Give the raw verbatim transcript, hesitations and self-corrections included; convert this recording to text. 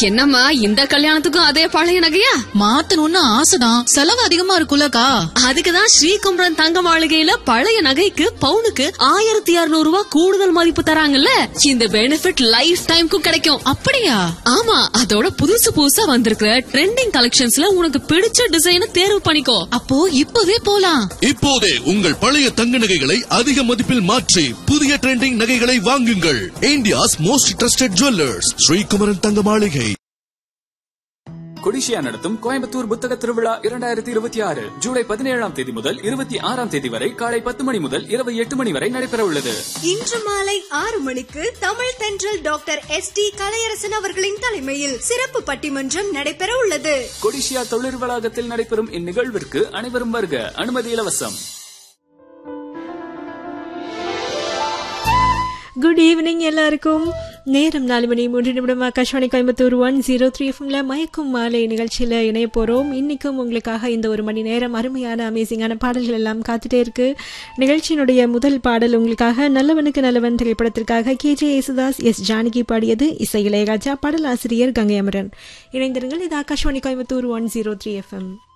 என்னம்மா இந்த கல்யாணத்துக்கும் அதே பழைய நகையா? மாத்தணும்னு ஆசைதான், செலவு அதிகமா இருக்குல்லக்கா. அதுக்குதான் ஸ்ரீகுமரன் தங்க மாளிகையில பழைய நகைக்கு பவுனுக்கு ஆயிரத்தி இருநூறு ரூபாய் கூடுதல் மதிப்பு தராங்கல்ல. இந்த பெனிஃபிட் லைஃப் டைம்க்கும் கிடைக்கும். அப்படியா? ஆமா, அதோட புதுசு புதுசா வந்திருக்கிற ட்ரெண்டிங் கலெக்ஷன்ஸ்ல உனக்கு பிடிச்ச டிசைனை தேர்வு பண்ணிக்கோ. அப்போ இப்பவே போலாம். இப்போதே உங்கள் பழைய தங்க நகைகளை அதிக மதிப்பில் மாற்றி புதிய ட்ரெண்டிங் நகைகளை வாங்குங்கள். India's most trusted jewellers, Sri Kumaran தங்க மாளிகை. கொடிஷியா நடத்தும் கோயம்புத்தூர் புத்தக திருவிழா இரண்டாயிரத்தி இருபத்தி ஆறு ஜூலை பதினேழாம் தேதி முதல் இருபத்தி ஆறாம் தேதி வரை காலை பத்து மணி முதல் இரவு எட்டு மணி வரை நடைபெற உள்ளது. இன்று மாலை ஆறு மணிக்கு தமிழ் தென்றல் டாக்டர் எஸ் டி கலையரசன் அவர்களின் தலைமையில் சிறப்பு பட்டிமன்றம் நடைபெற உள்ளது. கொடிஷியா தொழில் வளாகத்தில் நடைபெறும் இந்நிகழ்விற்கு அனைவரும் வருக. அனுமதி இலவசம். குட் ஈவினிங் எல்லாருக்கும். நேரம் நாலு மணி மூன்று நிமிடம். Akashvani Coimbatore one zero three எஃப்எம்ல மயக்கும் மாலை நிகழ்ச்சியில் இணைய போகிறோம். இன்றைக்கும் உங்களுக்காக இந்த ஒரு மணி நேரம் அருமையான அமேசிங்கான பாடல்கள் எல்லாம் காத்துட்டே இருக்கு. நிகழ்ச்சியினுடைய முதல் பாடல் உங்களுக்காக நல்லவனுக்கு நல்லவன் திரைப்படத்திற்காக K J Yesudas, S Janaki பாடியது. இசை இளையராஜா, பாடல் ஆசிரியர் கங்கை அமரன். இணைந்திருங்கள். இது Akashvani Coimbatore one zero three FM.